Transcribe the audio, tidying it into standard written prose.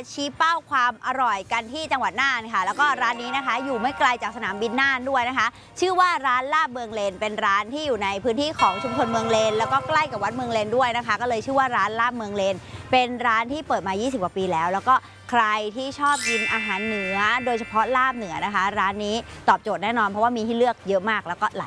ชี้เป้าความอร่อยกันที่จังหวัดน่านค่ะแล้วก็ร้านนี้นะคะอยู่ไม่ไกลจากสนามบินน่านด้วยนะคะชื่อว่าร้านลาบเมืองเลนเป็นร้านที่อยู่ในพื้นที่ของชุมชนเมืองเลนแล้วก็ใกล้กับวัดเมืองเลนด้วยนะคะก็เลยชื่อว่าร้านลาบเมืองเลนเป็นร้านที่เปิดมา20กว่าปีแล้วก็ใครที่ชอบกินอาหารเหนือโดยเฉพาะลาบเหนือนะคะร้านนี้ตอบโจทย์แน่นอนเพราะว่ามีให้เลือกเยอะมากแล้วก็หลาย